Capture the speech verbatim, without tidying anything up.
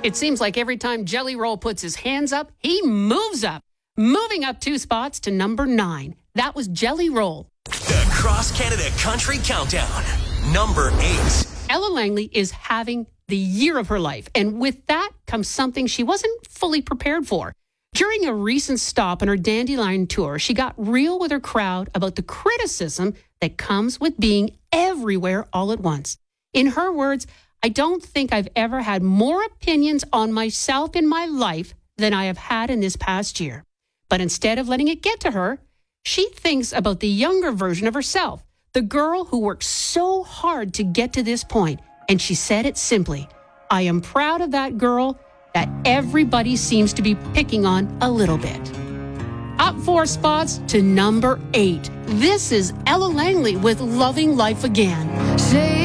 It seems like every time Jelly Roll puts his hands up, he moves up. Moving up two spots to number nine. That was Jelly Roll. The Cross Canada Country Countdown. Number eight. Ella Langley is having the year of her life. And with that comes something she wasn't fully prepared for. During a recent stop on her Dandelion tour, she got real with her crowd about the criticism that comes with being everywhere all at once. In her words, I don't think I've ever had more opinions on myself in my life than I have had in this past year. But instead of letting it get to her, she thinks about the younger version of herself, the girl who worked so hard to get to this point. And she said it simply, I am proud of that girl that everybody seems to be picking on a little bit. Up four spots to number eight. This is Ella Langley with Loving Life Again. Say